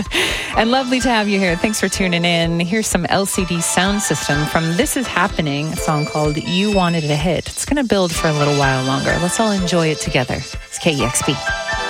And lovely to have you here. Thanks for tuning in. Here's some LCD Sound System from This Is Happening, a song called You Wanted a Hit. It's going to build for a little while longer. Let's all enjoy it together. It's KEXP.